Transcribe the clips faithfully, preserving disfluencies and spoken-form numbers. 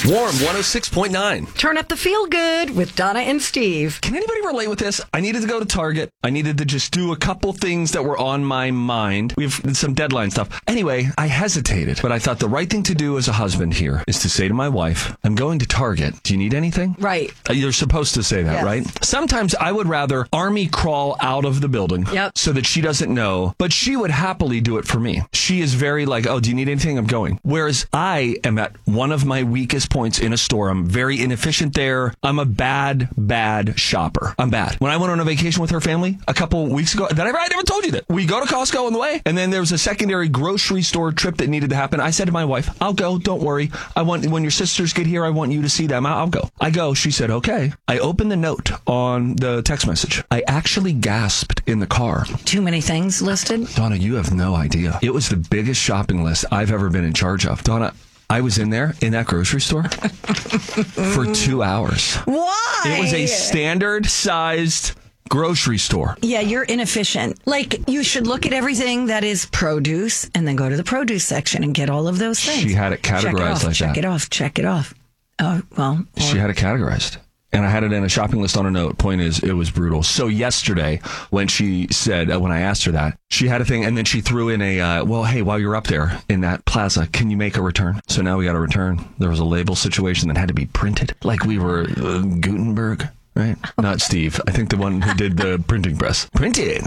Warm one oh six point nine. Turn up the feel good with Donna and Steve. Can anybody relate with this? I needed to go to Target. I needed to just do a couple things that were on my mind. We have some deadline stuff. Anyway, I hesitated, but I thought the right thing to do as a husband here is to say to my wife, I'm going to Target. Do you need anything? Right. You're supposed to say that, Yes. right? Sometimes I would rather army crawl out of the building Yep. so that she doesn't know, but she would happily do it for me. She is very like, oh, do you need anything? I'm going. Whereas I am at one of my weakest points in a store. I'm very inefficient there. I'm a bad, bad shopper. I'm bad. When I went on a vacation with her family a couple weeks ago, that I, I never told you that. We go to Costco on the way, and then there was a secondary grocery store trip that needed to happen. I said to my wife, I'll go. Don't worry. I want, when your sisters get here, I want you to see them. I'll, I'll go. I go. She said, okay. I opened the note on the text message. I actually gasped in the car. Too many things listed. Donna, you have no idea. It was the biggest shopping list I've ever been in charge of. Donna, I was in there in that grocery store for two hours. Why? It was a standard sized grocery store. Yeah, you're inefficient. Like, you should look at everything that is produce and then go to the produce section and get all of those things. She had it categorized check it off, like check that. Check it off. Check it off. Oh, well. Or- She had it categorized. And I had it in a shopping list on a note. Point is, it was brutal. So yesterday, when she said, uh, when I asked her that, she had a thing, and then she threw in a, uh, well, hey, while you're up there in that plaza, can you make a return? So now we got a return. There was a label situation that had to be printed, like we were uh, Gutenberg, right? Not Steve. I think the one who did the printing press. Printed.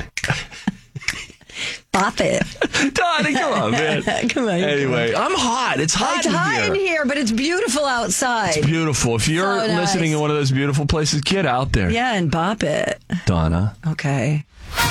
Bop it. Donnie, come on, man. Come on. Anyway, I'm hot. It's hot It's in hot here. in here, but it's beautiful outside. It's beautiful. If you're So nice. listening in one of those beautiful places, get out there. Yeah, and bop it. Donna. Okay.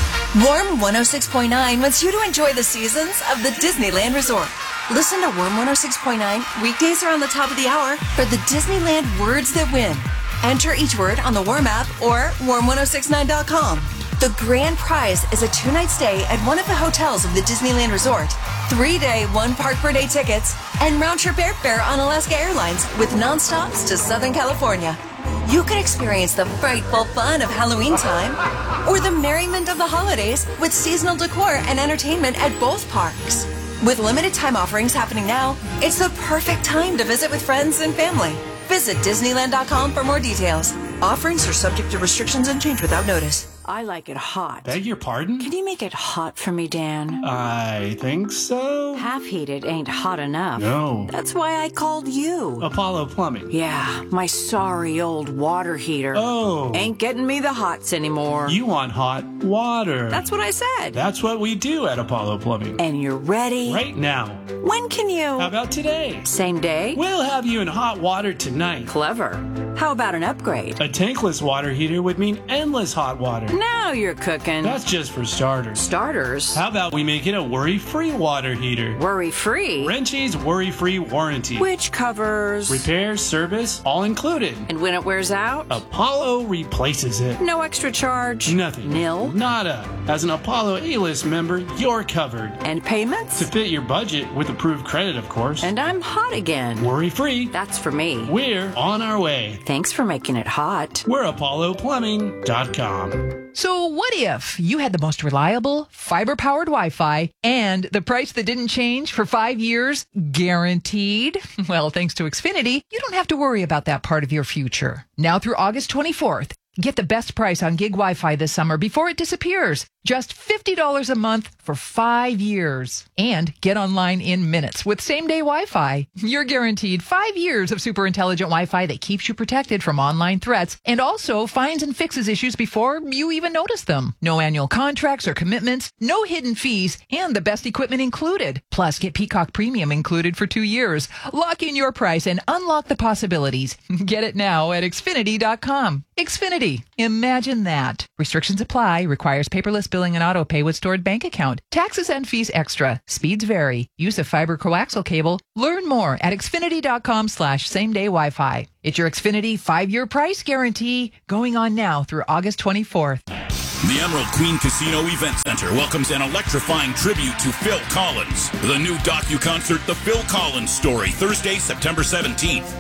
Warm one oh six point nine wants you to enjoy the seasons of the Disneyland Resort. Listen to Warm one oh six point nine weekdays around the top of the hour for the Disneyland Words That Win. Enter each word on the Warm app or warm ten sixty-nine dot com. The grand prize is a two-night stay at one of the hotels of the Disneyland Resort, three-day, one-park-per-day tickets, and round-trip airfare on Alaska Airlines with nonstops to Southern California. You can experience the frightful fun of Halloween time or the merriment of the holidays with seasonal decor and entertainment at both parks. With limited time offerings happening now, it's the perfect time to visit with friends and family. Visit Disneyland dot com for more details. Offerings are subject to restrictions and change without notice. I like it hot. Beg your pardon? Can you make it hot for me, Dan? I think so. Half heated ain't hot enough. No. That's why I called you. Apollo Plumbing. Yeah, my sorry old water heater. Oh. Ain't getting me the hots anymore. You want hot water. That's what I said. That's what we do at Apollo Plumbing. And you're ready? Right now. When can you? How about today? Same day? We'll have you in hot water tonight. Clever. How about an upgrade? A tankless water heater would mean endless hot water. Now you're cooking. That's just for starters. Starters? How about we make it a worry-free water heater? Worry-free? Wrenchie's worry-free warranty. Which covers? Repair, service, all included. And when it wears out? Apollo replaces it. No extra charge? Nothing. Nil? Nada. As an Apollo A-list member, you're covered. And payments? To fit your budget with approved credit, of course. And I'm hot again. Worry-free. That's for me. We're on our way. Thanks for making it hot. We're Apollo Plumbing dot com. So what if you had the most reliable, fiber-powered Wi-Fi and the price that didn't change for five years, guaranteed? Well, thanks to Xfinity, you don't have to worry about that part of your future. Now through August twenty-fourth, get the best price on gig Wi-Fi this summer before it disappears. Just fifty dollars a month for five years. And get online in minutes with same-day Wi-Fi. You're guaranteed five years of super intelligent Wi-Fi that keeps you protected from online threats and also finds and fixes issues before you even notice them. No annual contracts or commitments, no hidden fees, and the best equipment included. Plus, get Peacock Premium included for two years. Lock in your price and unlock the possibilities. Get it now at Xfinity dot com. Xfinity. Imagine that. Restrictions apply. Requires paperless billing and auto pay with stored bank account. Taxes and fees extra. Speeds vary. Use of fiber coaxial cable. Learn more at Xfinity dot com slash same day Wi-Fi. It's your Xfinity five-year price guarantee going on now through August twenty-fourth. The Emerald Queen Casino Event Center welcomes an electrifying tribute to Phil Collins. The new docu-concert, The Phil Collins Story, Thursday, September seventeenth.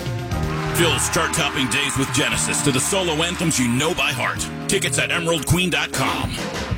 Phil's chart-topping days with Genesis to the solo anthems you know by heart. Tickets at emerald queen dot com.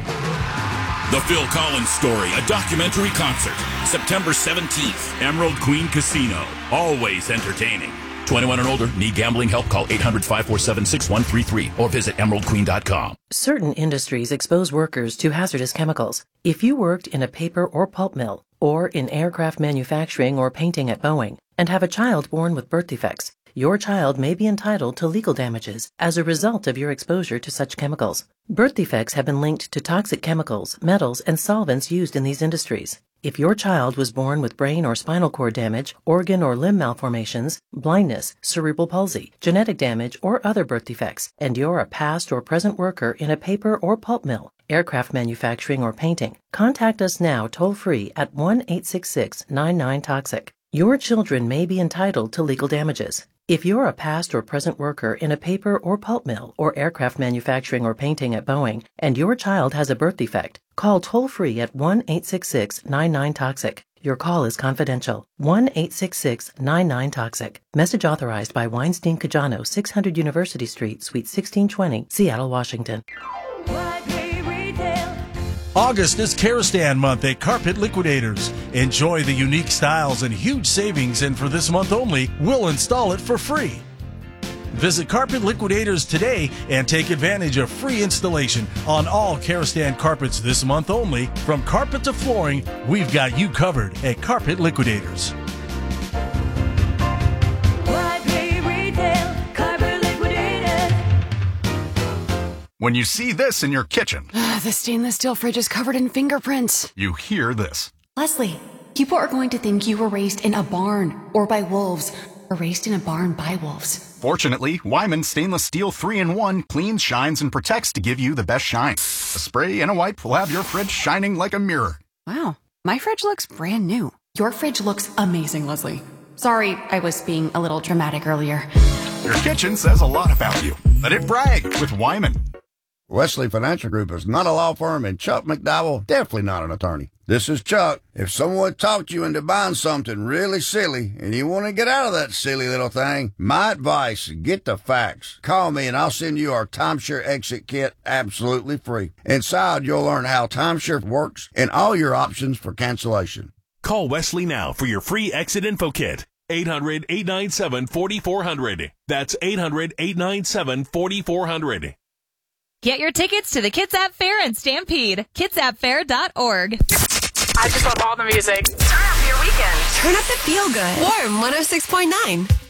The Phil Collins Story, a documentary concert, September seventeenth. Emerald Queen Casino, always entertaining. twenty-one and older. Need gambling help? Call eight hundred, five four seven, six one three three or visit emerald queen dot com. Certain industries expose workers to hazardous chemicals. If you worked in a paper or pulp mill, or in aircraft manufacturing or painting at Boeing, and have a child born with birth defects, your child may be entitled to legal damages as a result of your exposure to such chemicals. Birth defects have been linked to toxic chemicals, metals, and solvents used in these industries. If your child was born with brain or spinal cord damage, organ or limb malformations, blindness, cerebral palsy, genetic damage, or other birth defects, and you're a past or present worker in a paper or pulp mill, aircraft manufacturing, or painting, contact us now toll-free at one eight six six, nine nine, toxic. Your children may be entitled to legal damages. If you're a past or present worker in a paper or pulp mill or aircraft manufacturing or painting at Boeing, and your child has a birth defect, call toll-free at one eight six six, nine nine, toxic. Your call is confidential. one eight six six, nine nine, toxic. Message authorized by Weinstein Cajano, six hundred University Street, Suite sixteen twenty, Seattle, Washington. August is Kerastan month at Carpet Liquidators. Enjoy the unique styles and huge savings, and for this month only, we'll install it for free. Visit Carpet Liquidators today and take advantage of free installation on all Kerastan carpets this month only. From carpet to flooring, we've got you covered at Carpet Liquidators. When you see this in your kitchen, the stainless steel fridge is covered in fingerprints. You hear this. Leslie, people are going to think you were raised in a barn or by wolves, or raised in a barn by wolves. Fortunately, Wyman Stainless Steel three in one cleans, shines, and protects to give you the best shine. A spray and a wipe will have your fridge shining like a mirror. Wow, my fridge looks brand new. Your fridge looks amazing, Leslie. Sorry, I was being a little dramatic earlier. Your kitchen says a lot about you. Let it brag with Wyman. Wesley Financial Group is not a law firm, and Chuck McDowell definitely not an attorney. This is Chuck. If someone talked you into buying something really silly and you want to get out of that silly little thing, my advice, get the facts. Call me and I'll send you our timeshare exit kit absolutely free. Inside, you'll learn how timeshare works and all your options for cancellation. Call Wesley now for your free exit info kit. eight hundred, eight nine seven, four four zero zero. That's eight hundred, eight nine seven, four four zero zero. Get your tickets to the Kitsap Fair and Stampede. kitsap fair dot org. I just love all the music. Turn up your weekend. Turn up the feel good. Warm one oh six point nine.